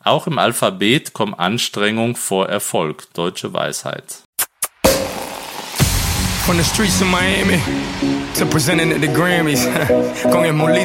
Auch im Alphabet kommen Anstrengung vor Erfolg. Deutsche Weisheit. From the streets of Miami to presenting at the Grammys. Con el Molito.